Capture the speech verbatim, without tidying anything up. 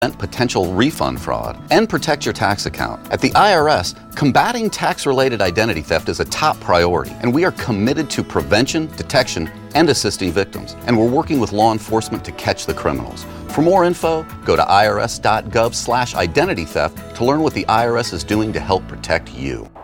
potential refund fraud and protect your tax account. At the I R S, combating tax-related identity theft is a top priority, and we are committed to prevention, detection, and assisting victims. And we're working with law enforcement to catch the criminals. For more info, go to irs.gov slash identity theft to learn what the I R S is doing to help protect you.